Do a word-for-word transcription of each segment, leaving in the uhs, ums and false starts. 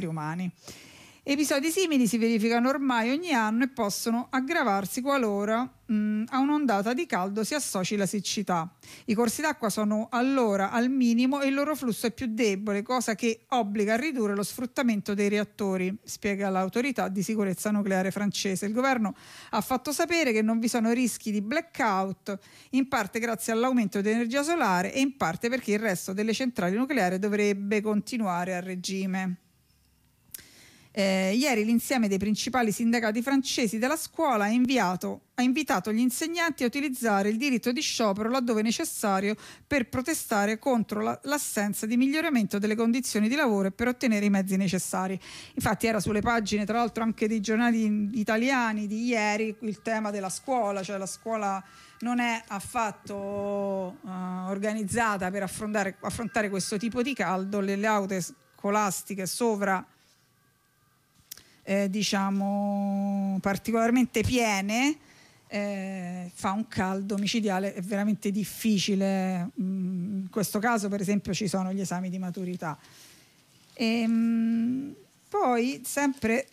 umani. Episodi simili si verificano ormai ogni anno e possono aggravarsi qualora mh, a un'ondata di caldo si associ la siccità. I corsi d'acqua sono allora al minimo e il loro flusso è più debole, cosa che obbliga a ridurre lo sfruttamento dei reattori, spiega l'autorità di sicurezza nucleare francese. Il governo ha fatto sapere che non vi sono rischi di blackout, in parte grazie all'aumento di energia solare e in parte perché il resto delle centrali nucleari dovrebbe continuare a regime. Eh, ieri l'insieme dei principali sindacati francesi della scuola ha, inviato, ha invitato gli insegnanti a utilizzare il diritto di sciopero laddove necessario per protestare contro la, l'assenza di miglioramento delle condizioni di lavoro e per ottenere i mezzi necessari. Infatti era sulle pagine tra l'altro anche dei giornali italiani di ieri il tema della scuola, cioè la scuola non è affatto uh, organizzata per affrontare, affrontare questo tipo di caldo, le, le aule scolastiche sovra Eh, diciamo particolarmente piene, eh, fa un caldo micidiale, è veramente difficile. In questo caso per esempio ci sono gli esami di maturità. E, mh, poi sempre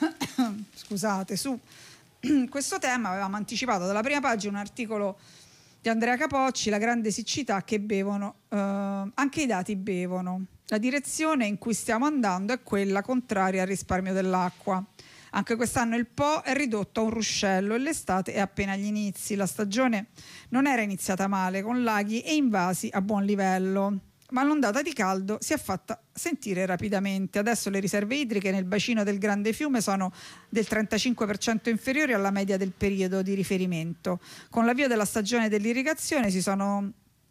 scusate, su questo tema avevamo anticipato dalla prima pagina un articolo di Andrea Capocci, la grande siccità che bevono, eh, anche i dati bevono. La direzione in cui stiamo andando è quella contraria al risparmio dell'acqua. Anche quest'anno il Po è ridotto a un ruscello e l'estate è appena agli inizi. La stagione non era iniziata male, con laghi e invasi a buon livello, ma l'ondata di caldo si è fatta sentire rapidamente. Adesso le riserve idriche nel bacino del grande fiume sono del trentacinque per cento inferiori alla media del periodo di riferimento. Con l'avvio della stagione dell'irrigazione si sono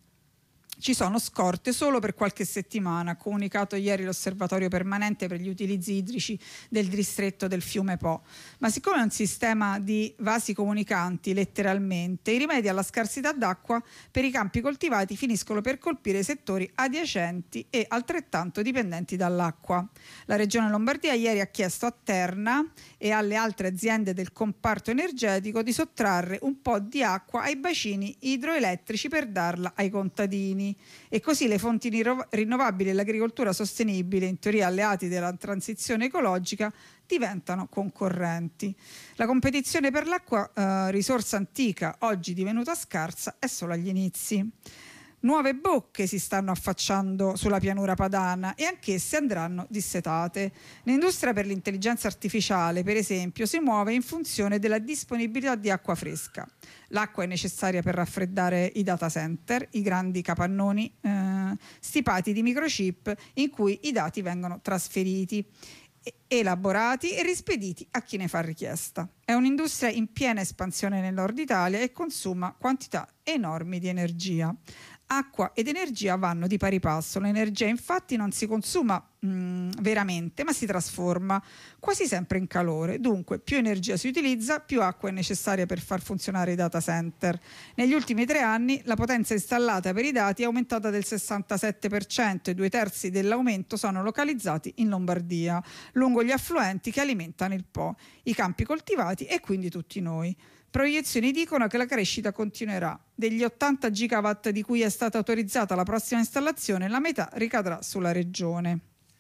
Ci sono scorte solo per qualche settimana, ha comunicato ieri l'Osservatorio permanente per gli utilizzi idrici del distretto del fiume Po. Ma siccome è un sistema di vasi comunicanti, letteralmente, i rimedi alla scarsità d'acqua per i campi coltivati finiscono per colpire settori adiacenti e altrettanto dipendenti dall'acqua. La Regione Lombardia ieri ha chiesto a Terna e alle altre aziende del comparto energetico di sottrarre un po' di acqua ai bacini idroelettrici per darla ai contadini. E così le fonti rinnovabili e l'agricoltura sostenibile, in teoria alleati della transizione ecologica, diventano concorrenti. La competizione per l'acqua, eh, risorsa antica, oggi divenuta scarsa, è solo agli inizi. Nuove bocche si stanno affacciando sulla pianura padana e anch'esse andranno dissetate. L'industria per l'intelligenza artificiale, per esempio, si muove in funzione della disponibilità di acqua fresca. L'acqua è necessaria per raffreddare i data center, i grandi capannoni eh, stipati di microchip in cui i dati vengono trasferiti, elaborati e rispediti a chi ne fa richiesta. È un'industria in piena espansione nel nord Italia e consuma quantità enormi di energia. Acqua ed energia vanno di pari passo. L'energia infatti non si consuma mh, veramente, ma si trasforma quasi sempre in calore. Dunque, più energia si utilizza, più acqua è necessaria per far funzionare i data center. Negli ultimi tre anni la potenza installata per i dati è aumentata del sessantasette per cento e due terzi dell'aumento sono localizzati in Lombardia, lungo gli affluenti che alimentano il Po, i campi coltivati e quindi tutti noi. Proiezioni dicono che la crescita continuerà. Degli ottanta gigawatt di cui è stata autorizzata la prossima installazione, la metà ricadrà sulla regione.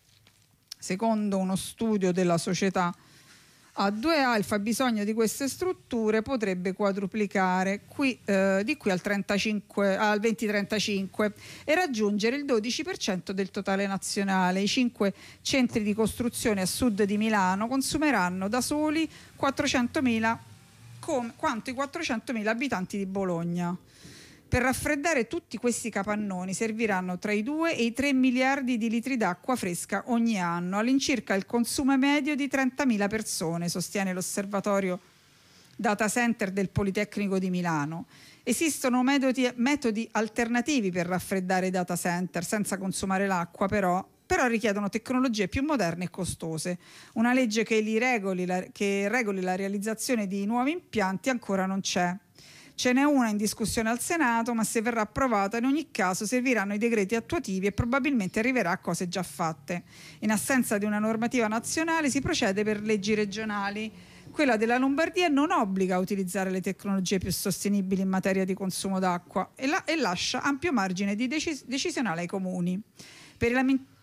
Secondo uno studio della società A due A, il fabbisogno di queste strutture potrebbe quadruplicare qui, eh, di qui al, trentacinque, al duemilatrentacinque e raggiungere il dodici per cento del totale nazionale. I cinque centri di costruzione a sud di Milano consumeranno da soli quattrocentomila come, quanto i quattrocentomila abitanti di Bologna. Per raffreddare tutti questi capannoni serviranno tra i due e i tre miliardi di litri d'acqua fresca ogni anno, all'incirca il consumo medio di trentamila persone, sostiene l'osservatorio data center del Politecnico di Milano. Esistono metodi, metodi alternativi per raffreddare i data center senza consumare l'acqua, però però richiedono tecnologie più moderne e costose. Una legge che, li regoli, la, che regoli la realizzazione di nuovi impianti ancora non c'è. Ce n'è una in discussione al Senato, ma se verrà approvata in ogni caso serviranno i decreti attuativi e probabilmente arriverà a cose già fatte. In assenza di una normativa nazionale si procede per leggi regionali. Quella della Lombardia non obbliga a utilizzare le tecnologie più sostenibili in materia di consumo d'acqua e, la, e lascia ampio margine di decis- decisionale ai comuni. Per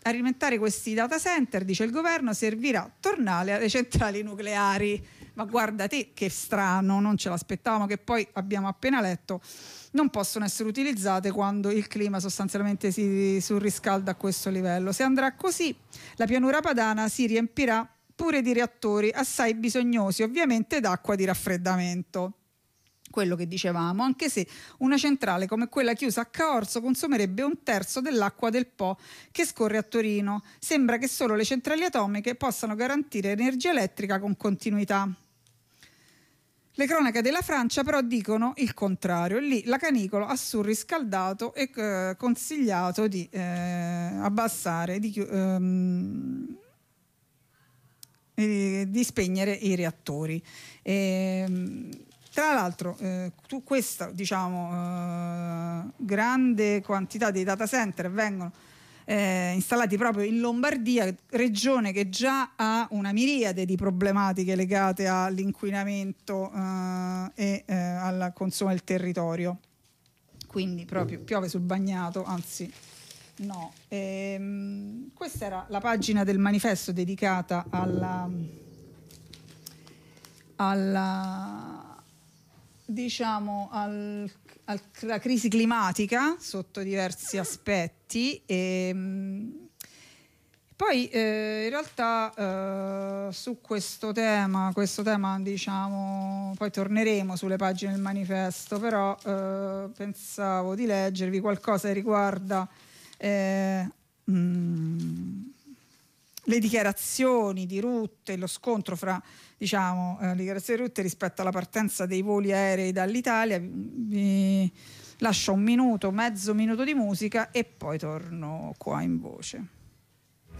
alimentare questi data center, dice il governo, servirà tornare alle centrali nucleari. Ma guarda te che strano, non ce l'aspettavamo, che poi abbiamo appena letto non possono essere utilizzate quando il clima sostanzialmente si surriscalda a questo livello. Se andrà così, la pianura padana si riempirà pure di reattori assai bisognosi ovviamente d'acqua di raffreddamento. Quello che dicevamo, anche se una centrale come quella chiusa a Caorso consumerebbe un terzo dell'acqua del Po che scorre a Torino. Sembra che solo le centrali atomiche possano garantire energia elettrica con continuità. Le cronache della Francia però dicono il contrario. Lì la canicola ha surriscaldato e eh, consigliato di eh, abbassare, di, ehm, di spegnere i reattori. E, tra l'altro, eh, tu, questa diciamo, eh, grande quantità di data center vengono eh, installati proprio in Lombardia, regione che già ha una miriade di problematiche legate all'inquinamento eh, e eh, al consumo del territorio. Quindi proprio piove sul bagnato, anzi no. E, questa era la pagina del manifesto dedicata alla... alla diciamo al, al, alla crisi climatica sotto diversi aspetti e mh, poi eh, in realtà eh, su questo tema questo tema diciamo poi torneremo sulle pagine del manifesto, però eh, pensavo di leggervi qualcosa che riguarda eh, mh, le dichiarazioni di Rutte, lo scontro fra diciamo eh, le dichiarazioni di Rutte rispetto alla partenza dei voli aerei dall'Italia. Vi lascio un minuto, mezzo minuto di musica e poi torno qua in voce.